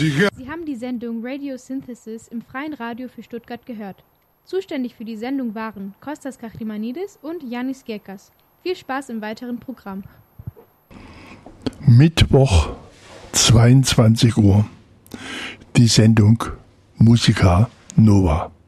Musiker. Sie haben die Sendung Radio Synthesis im Freien Radio für Stuttgart gehört. Zuständig für die Sendung waren Kostas Kachrimanidis und Yannis Gekas. Viel Spaß im weiteren Programm. Mittwoch, 22 Uhr. Die Sendung Musica Nova.